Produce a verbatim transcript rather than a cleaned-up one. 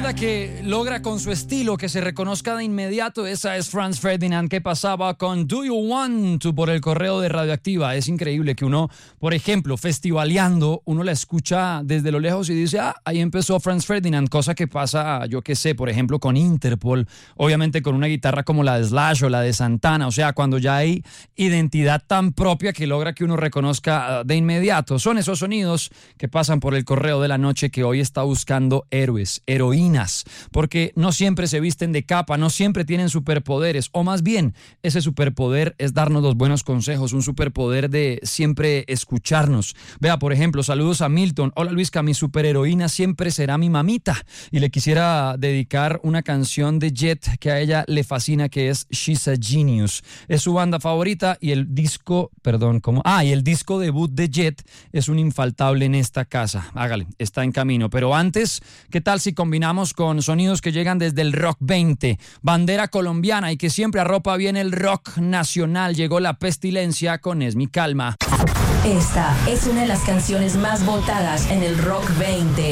banda que logra con su estilo que se reconozca de inmediato, esa es Franz Ferdinand. ¿Qué pasaba con Do You Want To por el correo de Radioactiva? Es increíble que uno, por ejemplo, festivaleando, uno la escucha desde lo lejos y dice, ah, ahí empezó Franz Ferdinand, cosa que pasa, yo qué sé, por ejemplo, con Interpol, obviamente con una guitarra como la de Slash o la de Santana, o sea, cuando ya hay identidad tan propia que logra que uno reconozca de inmediato. Son esos sonidos que pasan por el correo de la noche que hoy está buscando héroes, heroínas, porque no siempre se visten de capa, no siempre tienen superpoderes, o más bien, ese superpoder es darnos los buenos consejos, un superpoder de siempre escucharnos. Vea, por ejemplo, saludos a Milton. Hola Luisca, mi superheroína siempre será mi mamita, y le quisiera dedicar una canción de Jet que a ella le fascina, que es She's a Genius. Es su banda favorita y el disco, perdón, ¿cómo? Ah, y el disco debut de Jet es un infaltable en esta casa. Hágale, está en camino. Pero antes, ¿qué tal si combinamos con sonidos que llegan desde el Rock veinte? Bandera colombiana y que siempre arropa bien el rock nacional. Llegó La Pestilencia con Es mi calma. Esta es una de las canciones más votadas en el Rock veinte.